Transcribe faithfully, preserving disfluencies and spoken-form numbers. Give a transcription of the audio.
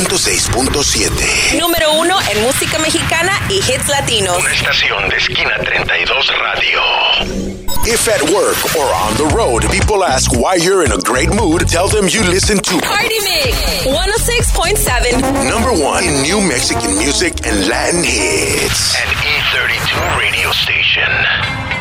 ciento seis punto siete. Número uno en música mexicana y hits latinos. Una estación de Esquina treinta y dos Radio. If at work or on the road, people ask why you're in a great mood, tell them you listen to Party Mix one oh six point seven. Number one in new Mexican music and Latin hits. An E thirty-two radio station.